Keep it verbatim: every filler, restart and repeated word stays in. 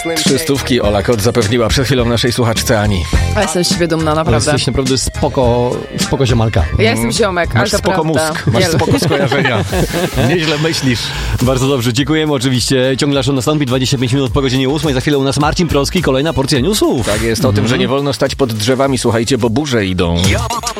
Trzy stówki Ola Kot zapewniła przed chwilą naszej słuchaczce Ani. A jestem z siebie dumna, naprawdę. Jesteś naprawdę spoko, spoko ziomalka. Ja jestem ziomek, Masz ale to spoko prawda. mózg, masz spoko skojarzenia. Nieźle myślisz. Bardzo dobrze, dziękujemy oczywiście. Ciągle aż nastąpi dwadzieścia pięć minut po godzinie ósmej. Za chwilę u nas Marcin Proski, kolejna porcja newsów. Tak jest, o tym, że nie wolno stać pod drzewami, słuchajcie, bo burze idą.